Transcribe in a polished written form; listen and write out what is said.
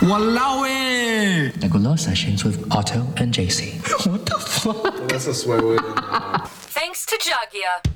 Walao eh! Regular sessions with Otto and JC. What the fuck? Well, that's a swear word. Thanks to Jagia.